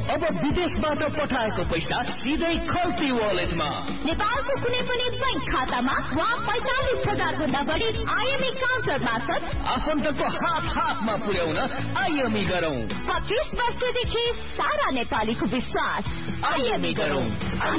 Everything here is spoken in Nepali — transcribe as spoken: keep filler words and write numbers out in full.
अब विदेशबाट पठाएको पैसा सिधै खल्ती वालेटमा। नेपालको कुनै पनि बैंक खातामा वा पैंतालिस हजार भन्दा बढी आइएमई काउन्टर मार्फत आफन्तको हात हातमा पुर्याउन आइएमई गरौं। पच्चीस वर्षदेखि सारा नेपालीको विश्वास। आइएमई गरौं।